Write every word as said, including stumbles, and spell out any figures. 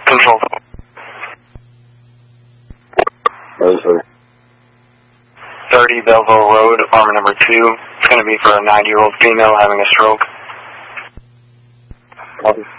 Control. thirty Belleville Road, apartment number two. It's going to be for a ninety-year-old female having a stroke.